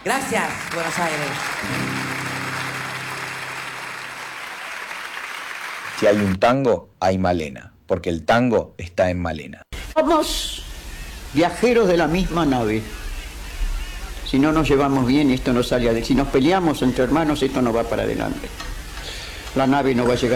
Gracias, Buenos Aires. Si hay un tango, hay Malena, porque el tango está en Malena. Somos viajeros de la misma nave. Si no nos llevamos bien, esto no sale adelante. Si nos peleamos entre hermanos, esto no va para adelante. La nave no va a llegar.